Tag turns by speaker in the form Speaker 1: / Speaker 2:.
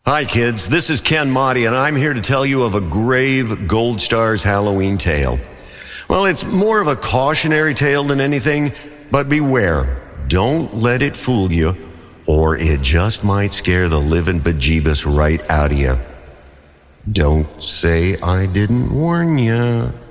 Speaker 1: Hi kids, this is Ken Motti and I'm here to tell you of a grave Gold Stars Halloween tale. Well, it's more of a cautionary tale than anything, but beware. Don't let it fool you, or it just might scare the living bejeebus right out of you. Don't say I didn't warn you.